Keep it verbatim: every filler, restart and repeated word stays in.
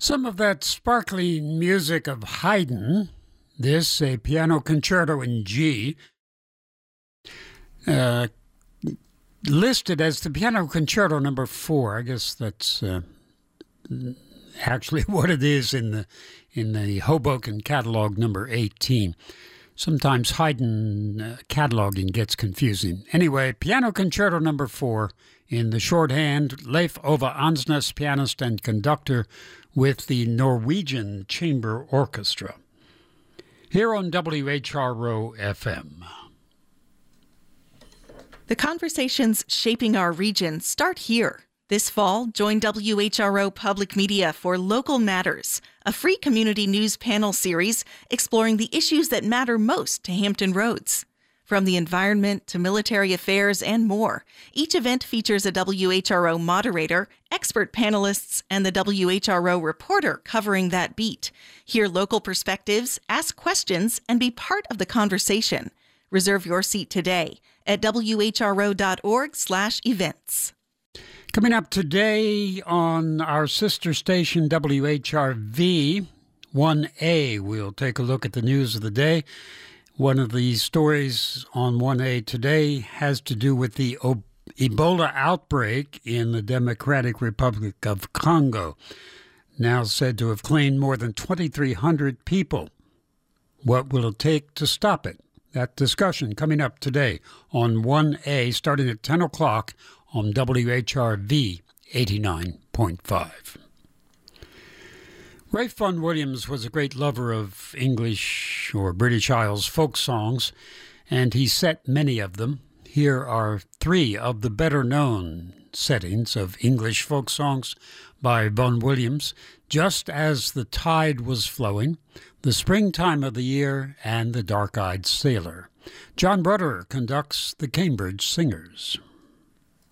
Some of that sparkling music of Haydn, this, a piano concerto in G, uh, listed as the piano concerto number four. I guess that's uh, actually what it is in the in the Hoboken catalog number eighteen. Sometimes Haydn uh, cataloging gets confusing. Anyway, piano concerto number four in the shorthand, Leif Ove Ansnes, pianist and conductor with the Norwegian Chamber Orchestra. Here on W H R O F M. The conversations shaping our region start here. This fall, join W H R O Public Media for Local Matters, a free community news panel series exploring the issues that matter most to Hampton Roads. From the environment to military affairs and more, each event features a W H R O moderator, expert panelists, and the W H R O reporter covering that beat. Hear local perspectives, ask questions, and be part of the conversation. Reserve your seat today at W H R O dot org slash events. Coming up today on our sister station W H R V one A, we'll take a look at the news of the day. One of the stories on one A today has to do with the Ebola outbreak in the Democratic Republic of Congo, now said to have claimed more than twenty-three hundred people. What will it take to stop it? That discussion coming up today on one A, starting at ten o'clock on W H R V eighty-nine point five. Ralph Vaughan Williams was a great lover of English or British Isles folk songs, and he set many of them. Here are three of the better-known settings of English folk songs by Vaughan Williams: Just as the Tide Was Flowing, The Springtime of the Year, and The Dark-Eyed Sailor. John Brudder conducts the Cambridge Singers.